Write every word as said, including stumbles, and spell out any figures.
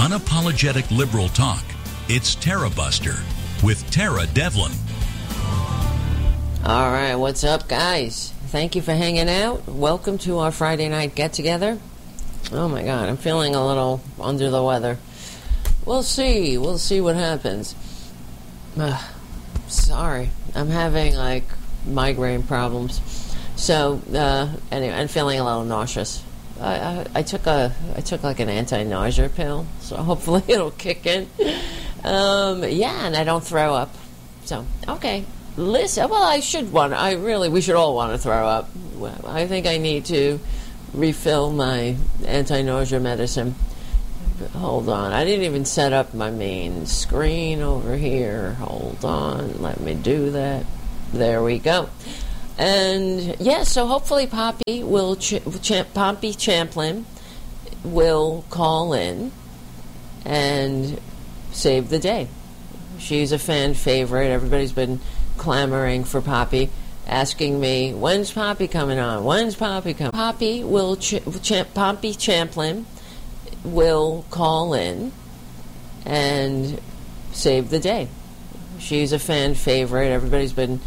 unapologetic liberal talk. It's Tara Buster with Tara Devlin. All right, what's up, guys? Thank you for hanging out. Welcome to our Friday night get-together. Oh, my God, I'm feeling a little under the weather. We'll see. We'll see what happens. Uh, sorry. I'm having, like, migraine problems. So, uh, anyway, I'm feeling a little nauseous. I, I, I took a, I took, like, an anti-nausea pill, so hopefully it'll kick in. Um, yeah, and I don't throw up. So, okay. Listen, well, I should want, I really, we should all want to throw up. Well, I think I need to refill my anti-nausea medicine. Hold on, I didn't even set up my main screen over here. Hold on, let me do that. There we go. And, yeah, so hopefully Poppy will, ch- Ch- Poppy Champlin will call in and save the day. She's a fan favorite. Everybody's been clamoring for Poppy, asking me, when's Poppy coming on? When's Poppy coming? Poppy will, ch- ch- Poppy Champlin will call in and save the day. She's a fan favorite. Everybody's been